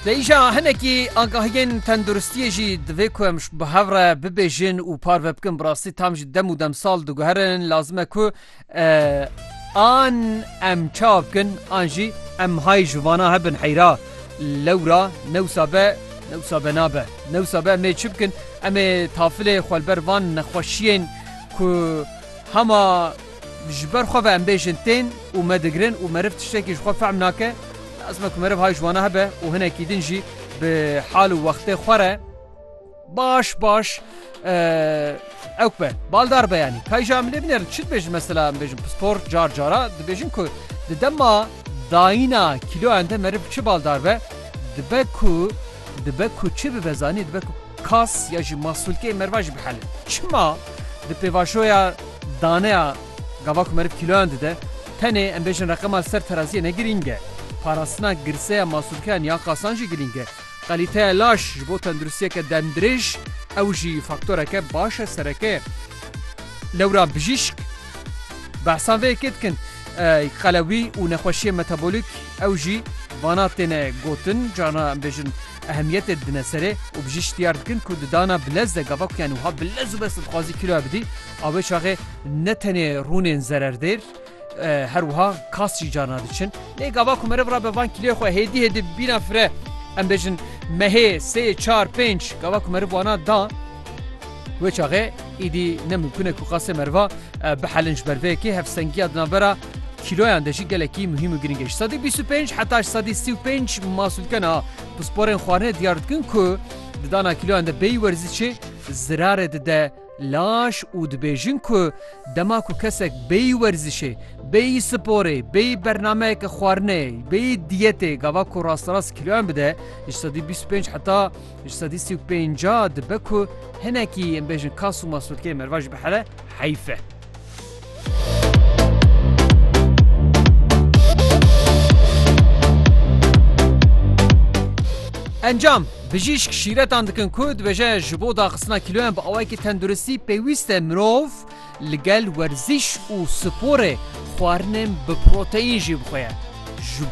Değişa henekî agahiyên tenduristiyê jî divê ku em bi hev re bibêjin û parve bikin bi rastî tam ji dem û demsal diguherin lazim e ku an em çav bikin an jî em hay ji vana hebin heyra lewra newsa be nabe newsa be em ê çi bikin em ê tafilê xwelber van nexweşiyên ku hema ji ber xwe ve em bêjin tên û me digirin û meriv tiştekî ji xwe fehm nake lazim e ku meriv hay ji wana hebe û hinekî din jî bi hal û wextê xwe re baş ewk be baldar be yanî kayja em lê binêrin çi dibêjin mesela em bêjin spor car cara dibêjin ku di dema dayîna kîloyan de meriv çi baldar be dibe ku çi bibe zanî dibe ku kas ya jî masûlkeyê meriva jî bihele çima di pêvaşoya daneya gava ku meriv kîloyan dide tenê em bêjin reqema ser teraziyê ne girîng e parastina girseya masûlkeyan ya qasan jî girîng e qalîteya laş ji bo tenduristiyeke demdirêj ew jî faktoreke baş e sereke lewra bijîşk behsan vê yekê dikin qelewî û nexweşiyê metabolîk ew jî vana têne gotin cana em bêjin ehemiyetê didine serê û bijîşk diyar dikin ku di dana bilez de gava ku yani wiha bilez û bes dixwazî kîloya bidî avê çaxê ne tenê rûnên zererdêr her wiha kas jî cana diçin lê gava ku meriv ra bi van kîloya xwe hêdî bîna fire em bêjin mehê 3 4 5 gava ku meriv wana da wê çaxê îdî ne mümkün e ku qasê meriva bihelin ji ber vê yekê hevsengiya di navbera kîloyan de jî gelekî muhîm û giring e. Sedî 25 heta 35 masûlkena bi sporên xwarinê diyar dikin ku di dana kîloyan de bêyî werzîçê zirarê dide laş û dibêjin ku dema ku kesek bêyî werzîşê bêyî sporê bêyî bernameyeke xwarinê bêyî diyetê gava ku rastrast kîloyan bide ji sedî 25 heta ji sedî 35 dibe ku hinekî em bêjin kas û masûlkeyê meriva jî bihele heyf e. Encam bijîşk şîretan dikin ku dibêje ji bo daxistina kîloyan bi awayekî tenduristî pêwîst e mirov li gel werzîş û sporê xwarinên bi proteîn jî bixwe.